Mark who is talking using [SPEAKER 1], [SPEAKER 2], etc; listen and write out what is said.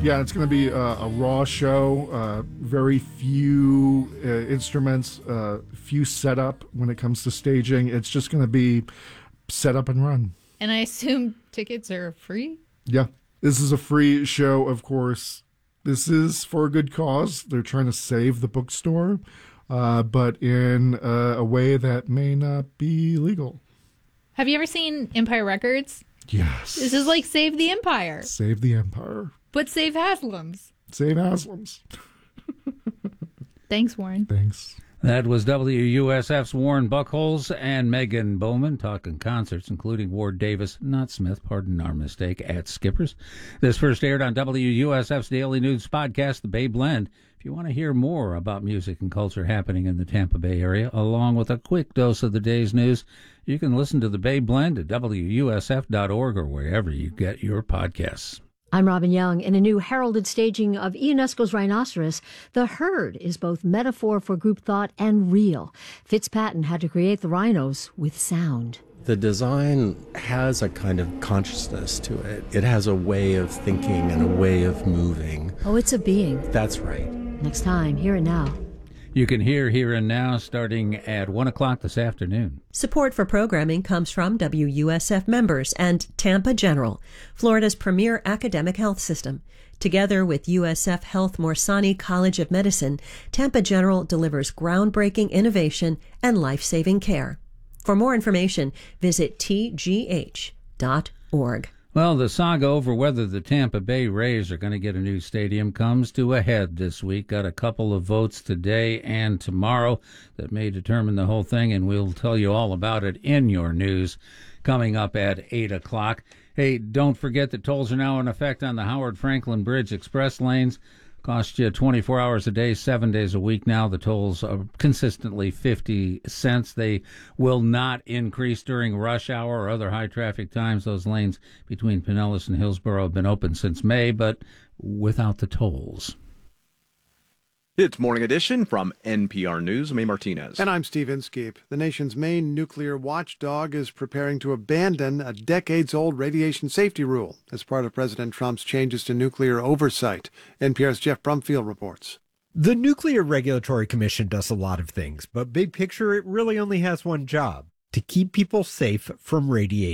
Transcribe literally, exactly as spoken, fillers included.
[SPEAKER 1] Yeah, it's going to be uh, a raw show. Uh, very few uh, instruments, uh, few setup when it comes to staging. It's just going to be set up and run.
[SPEAKER 2] And I assume tickets are free?
[SPEAKER 1] Yeah, this is a free show, of course. This is for a good cause. They're trying to save the bookstore, uh, but in uh, a way that may not be legal.
[SPEAKER 2] Have you ever seen Empire Records?
[SPEAKER 1] Yes.
[SPEAKER 2] This is like Save the Empire.
[SPEAKER 1] Save the Empire.
[SPEAKER 2] But save Haslam's.
[SPEAKER 1] Save Haslam's.
[SPEAKER 2] Thanks, Warren.
[SPEAKER 1] Thanks.
[SPEAKER 3] That was W U S F's Warren Buckholz and Megan Bowman talking concerts, including Ward Davis, not Smith, pardon our mistake, at Skippers. This first aired on W U S F's Daily News podcast, The Bay Blend. If you want to hear more about music and culture happening in the Tampa Bay area, along with a quick dose of the day's news, you can listen to The Bay Blend at W U S F dot org or wherever you get your podcasts.
[SPEAKER 4] I'm Robin Young. In a new heralded staging of Ionesco's Rhinoceros, the herd is both metaphor for group thought and real. Fitzpatrick had to create the rhinos with sound.
[SPEAKER 5] The design has a kind of consciousness to it. It has a way of thinking and a way of moving.
[SPEAKER 4] Oh, it's a being.
[SPEAKER 5] That's right.
[SPEAKER 4] Next time, Here and Now.
[SPEAKER 3] You can hear Here and Now starting at one o'clock this afternoon.
[SPEAKER 6] Support for programming comes from W U S F members and Tampa General, Florida's premier academic health system. Together with U S F Health Morsani College of Medicine, Tampa General delivers groundbreaking innovation and life-saving care. For more information, visit T G H dot org.
[SPEAKER 3] Well, the saga over whether the Tampa Bay Rays are going to get a new stadium comes to a head this week. Got a couple of votes today and tomorrow that may determine the whole thing, and we'll tell you all about it in your news coming up at eight o'clock. Hey, don't forget that tolls are now in effect on the Howard Franklin Bridge Express lanes. Cost you twenty-four hours a day, seven days a week now. The tolls are consistently fifty cents. They will not increase during rush hour or other high traffic times. Those lanes between Pinellas and Hillsborough have been open since May, but without the tolls.
[SPEAKER 7] It's Morning Edition from N P R News. I'm A. Martinez.
[SPEAKER 8] And I'm Steve Inskeep. The nation's main nuclear watchdog is preparing to abandon a decades-old radiation safety rule as part of President Trump's changes to nuclear oversight. N P R's Jeff Brumfield reports.
[SPEAKER 9] The Nuclear Regulatory Commission does a lot of things, but big picture, it really only has one job: to keep people safe from radiation.